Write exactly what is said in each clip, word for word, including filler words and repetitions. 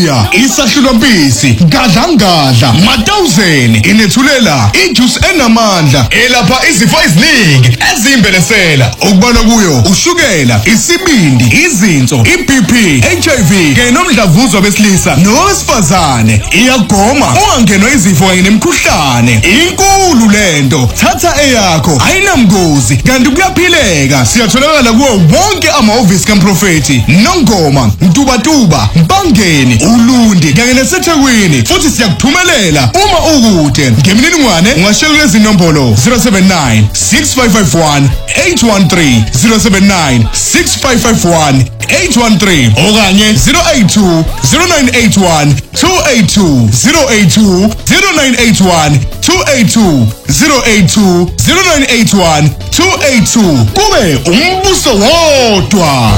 Usibia isahlukampisi gadla ngadla matawuzeni inethulela ijuice enamandla elapha izifo eziningi ezimbelesela okubona kuyo ushukela isibindi izinso iB P H I V kanye nomdlavuzo besilisa nowesifazane iyagoma ungangenwa izifo kanye nemikhuhlane inkulu lento thatha eyakho ayinamgozi kanti kuyaphileka siyatholakala kuwo wonke amahhovisi kaMprofeti Nongoma Ntubatuba Mpangeni Ulundi kanye naseThekwini futhi siyakuthumelela uma ukude ngemininingwane ungashayela lezi nombolo zero seven nine six five five one eight one three zero seven nine six five five one eight one three okanye zero eight two zero nine eight one two eight two zero eight two zero nine eight one two eight two zero eight two zero nine eight one two eight two kube umbuso wodwa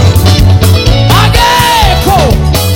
Ageko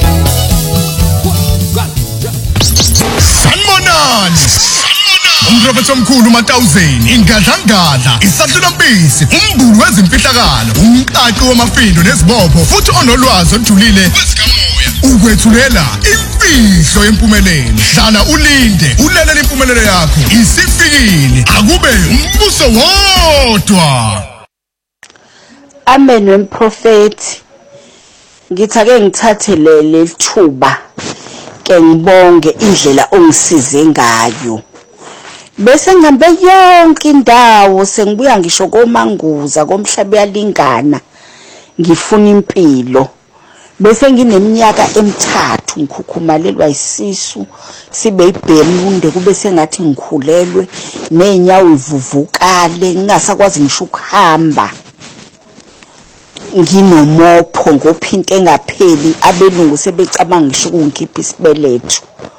Sanmonani Umprofeti omkhulu Matawuzeni ingadlangadla isahlukampisi umbulu wezimfihlakalo umqaqi wamafindo nezibopho futhi onolwazi olujulile wezikamoya ukwethulela imfihlo yempumelelo hlala ulinde ulalele impumelelo yakho isifikile akube umbuso wodwa. Amen wemprofeti ngithi ake ngithathe leli thuba ke ngibonge indlela ongisize ngayo bese ngihambe yonke indawo sengibuya ngisho komanguza komhlaba yalingana ngifuna impilo bese ngineminyaka emithathu ngikhukhumalelwa isisu sibe ibhelunde kube sengathi ngikhulelwe nenyawo ivuvukale ngingasakwazi ngisho ukuhamba nginomopho ngophinto engapheli abelungu sebecabanga ngisho ukungikhipha isibeletho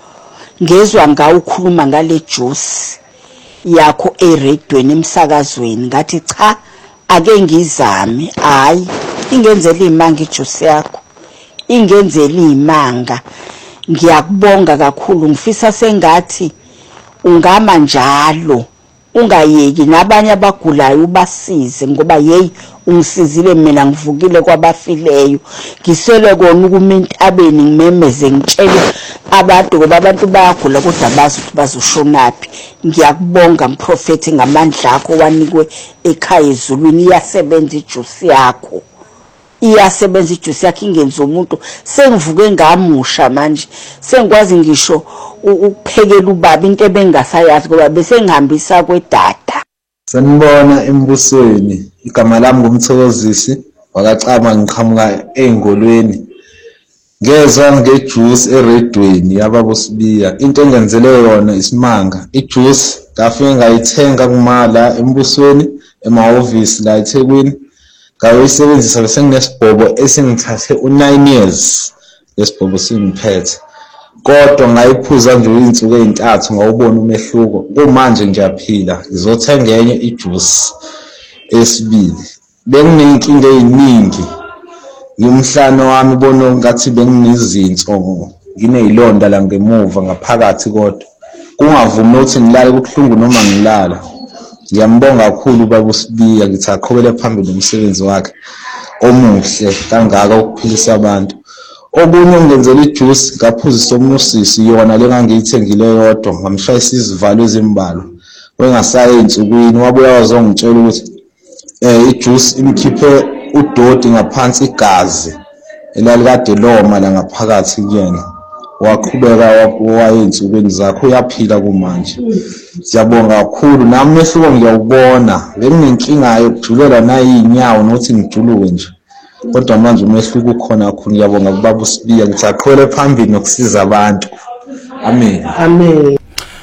ngezwe ngawo ukhuluma ngale juice yakho eredweni emsakazweni ngathi cha ake ngizame hayi ingenzela imanga ijuice yakho ingenzela imanga ngiyakubonga kakhulu ngifisa sengathi ungama njalo ungayeki nabanye abagulayo ubasize ngoba hey ungisizile mina ngivukile kwabafileyo ngisele kona ukumintabeni ngimemeze ngitshele abantu ngoba abantu bayagula kodwa bazi ukuthi bazoshonaphi ngiyakubonga Mprofeti ngamandla akho wanikwe ekhaya ezulwini iyasebenza ijuice yakho iyasebenza ijuice yakho ingenza umuntu sengivuke ngamusha manje sengikwazi ngisho ukuphekela ubaba into ebengasayazi ngoba bese ngihambisa kwedada. Sanibona embusweni igama lami ngumthokozisi wakacama ngiqhamuka engolweni ngezwe ngejuice eredweni yababosibiya into engenzele yona isimanga ijuice ngafike ngayithenga kumala embusweni emahhovisi la eThekwini ngayisebenzisa bese nginesibhobo esingithathe u nine years lesibhobo singiphethe kodwa ngayiphuza nje izinsuku ezintathu ngawubona umehluko kumanje ngiyaphila ngizothenga enye ijuice esibili benginenkinga eziningi ngimhlano wami bona ngathi benginizinso nginezilonda la ngemuva ngaphakathi kodwa kungavumi ukuthi ngilale kubuhlungu noma ngilala ngiyambonga kakhulu baba uSibiya ngithi aqhubele phambili nomsebenzi wakhe omuhle kangaka ukuphilisa abantu okunye ngenzela ijuice ngaphuzisa omnusisi yona lengangiyithengile yodwa ngamshayisa izivalo ezimbalo wengasaye insukwini wabuya wazongitshela ukuthi eh ijuice imkhiphe udoti ngaphansi igazi elalikade loma la ngaphakathi kuyena waqhubeka wayinsukwini zakho uyaphila kumanje siyabonga kakhulu nami mehluko ngiyawubona benginenkinga yokujulela nayinyawo nokuthi ngijuluke nje kodwa manje umehluko ukhona kakhulu ngiyabonga kubaba uSibiya ngithi aqhubele phambili nokusiza abantu amen amen.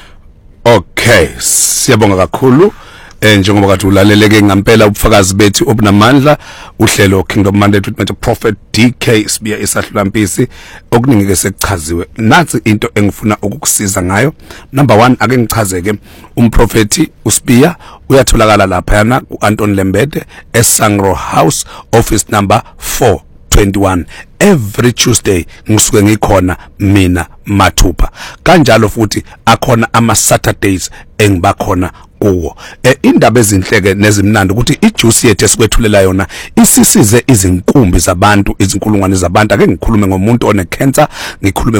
Okay siyabonga kakhulu eh njengoba kade ulaleleke ngempela ubufakazi bethu obunamandla uhlelo Kingdom Monday Treatment Prophet D K Sibiya isahlulampisi okuningeke sekuchaziwe nathi into engifuna ukukusiza ngayo. Number one ake ngichazeke umprofeti uSibiya uyatholakala lapha yana uAnton Lembede eSangro House office number four twenty-one every Tuesday ngisuke ngikhona mina Mathupha kanjalo futhi akhona ama Saturdays engibakhona kuwo. Eh indaba ezinhleke nezimnandi ukuthi ijuice yethu esikwethulela yona isisize izinkumbi zabantu izinkulungwane zabantu ake ngikhulume ngomuntu one cancer ngikhulume